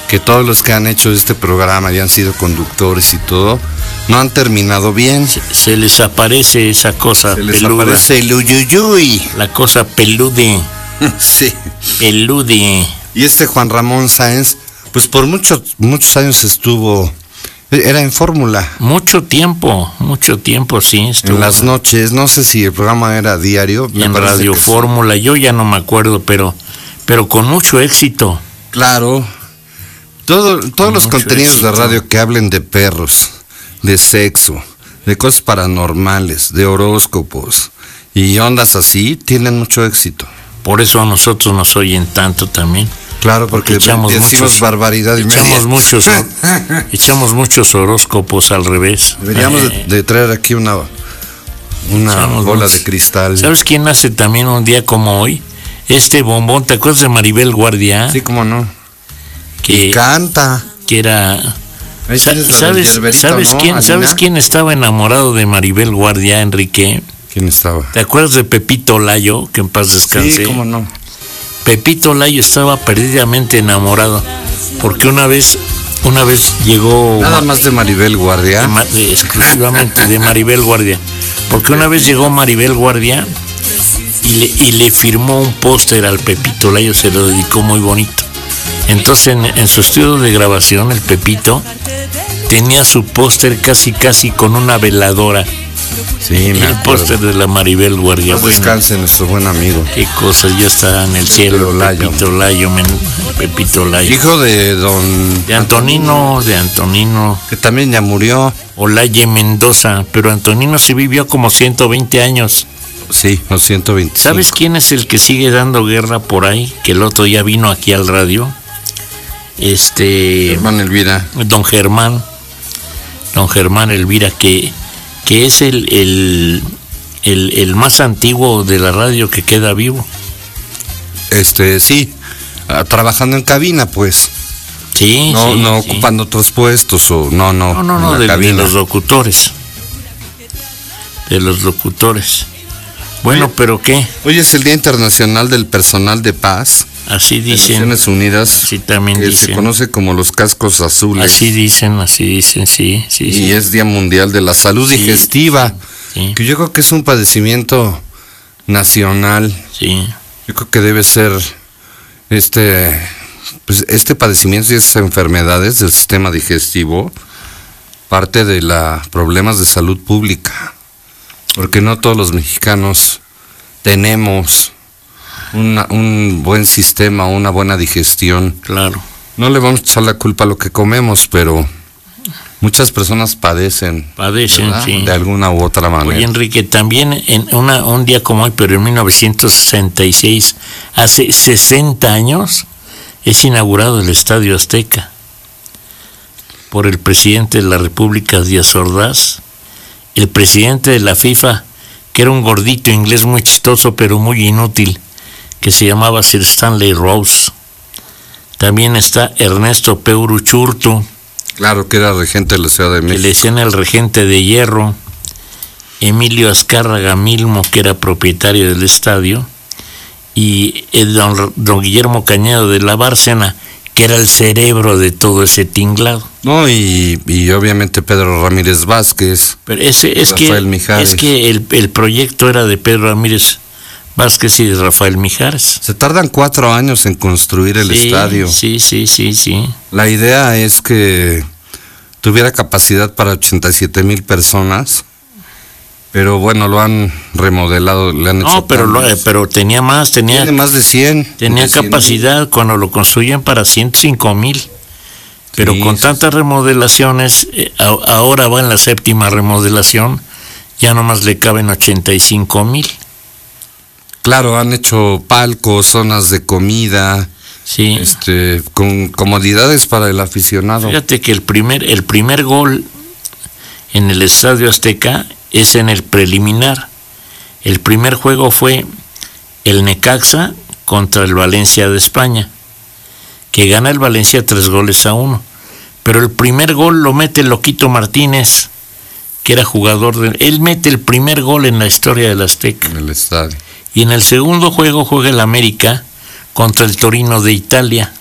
que todos los que han hecho este programa y han sido conductores y todo, no han terminado bien. Se les aparece esa cosa Se les peluda. aparece el uyuyuy. La cosa pelude. Sí. Pelude. Y Juan Ramón Sáenz, pues por muchos años estuvo, era en Fórmula. Mucho tiempo, sí. Estuvo En las noches, no sé si el programa era diario. Y en Radio Fórmula, yo ya no me acuerdo, pero con mucho éxito. Claro. Todos los contenidos éxito de radio que hablen de perros, de sexo, de cosas paranormales, de horóscopos y ondas así, tienen mucho éxito. Por eso a nosotros nos oyen tanto también. Claro, porque decimos barbaridad y echamos muchos horóscopos al revés. Deberíamos de traer aquí una bola de cristal. ¿Sabes quién nace también un día como hoy? Bombón, ¿te acuerdas de Maribel Guardia? Sí, cómo no. Que canta. Que era... ¿Sabes quién estaba enamorado de Maribel Guardia, Enrique? ¿Quién estaba? ¿Te acuerdas de Pepito Layo, que en paz descanse? Sí, cómo no. Pepito Layo estaba perdidamente enamorado, porque una vez llegó... Nada más de Maribel Guardia. Exclusivamente de Maribel Guardia. Porque una vez llegó Maribel Guardia y le firmó un póster al Pepito Layo, se lo dedicó muy bonito. Entonces en su estudio de grabación, el Pepito tenía su póster casi con una veladora. Sí, me el póster de la Maribel Guardia. Descanse nuestro buen amigo. Qué cosas, ya está en el cielo. Pepito Layo. Hijo de Antonino. Que también ya murió. Olaye Mendoza, pero Antonino sí vivió como 120 años. Sí, los 125. ¿Sabes quién es el que sigue dando guerra por ahí? Que el otro ya vino aquí al radio. Germán Elvira. Don Germán Elvira, que es el más antiguo de la radio que queda vivo. Sí, trabajando en cabina, pues. Sí, no ocupando otros puestos o no, de los locutores. Bueno, oye, pero ¿qué? Hoy es el Día Internacional del Personal de Paz. Así dicen. Naciones Unidas. Sí, también que dicen. Se conoce como los cascos azules. Así dicen, sí. Y es Día Mundial de la Salud Digestiva. Sí. Que yo creo que es un padecimiento nacional. Sí. Yo creo que debe ser este padecimiento y estas enfermedades del sistema digestivo parte de los problemas de salud pública. Porque no todos los mexicanos tenemos un buen sistema, una buena digestión. Claro. No le vamos a echar la culpa a lo que comemos, pero muchas personas padecen, sí. De alguna u otra manera. Oye, Enrique, también un día como hoy, pero en 1966, hace 60 años, es inaugurado el Estadio Azteca por el presidente de la República, Díaz Ordaz, el presidente de la FIFA, que era un gordito inglés muy chistoso pero muy inútil, que se llamaba Sir Stanley Rose. También está Ernesto P. Uruchurtu. Claro, que era regente de la Ciudad de México. Que le decían el regente de hierro. Emilio Azcárraga Milmo, que era propietario del estadio. Y don Guillermo Cañedo de la Bárcena, que era el cerebro de todo ese tinglado. No, y obviamente Pedro Ramírez Vázquez. Pero Rafael Mijares. Es que el proyecto era de Pedro Ramírez Vázquez y de Rafael Mijares. Se tardan 4 años en construir el estadio. Sí. La idea es que tuviera capacidad para 87,000 personas, pero bueno, lo han remodelado, le han hecho... No, pero tenía más, tiene más de 100. Tenía capacidad cuando lo construyen para 105,000. Pero con tantas remodelaciones, ahora va en la 7ª remodelación, ya nomás le caben 85,000. Claro, han hecho palcos, zonas de comida, sí, con comodidades para el aficionado. Fíjate que el primer gol en el Estadio Azteca es en el preliminar. El primer juego fue el Necaxa contra el Valencia de España, que gana el Valencia 3-1. Pero el primer gol lo mete Loquito Martínez, que era jugador él mete el primer gol en la historia del Azteca. En el estadio. Y en el segundo juego juega el América contra el Torino de Italia.